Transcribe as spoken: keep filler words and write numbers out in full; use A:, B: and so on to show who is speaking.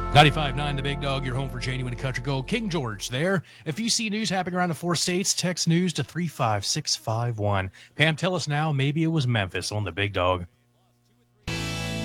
A: ninety-five point nine The Big Dog, your home for genuine country gold. King George there. If you see news happening around the four states, text news to three five six five one. Pam, tell us now, maybe it was Memphis on The Big Dog.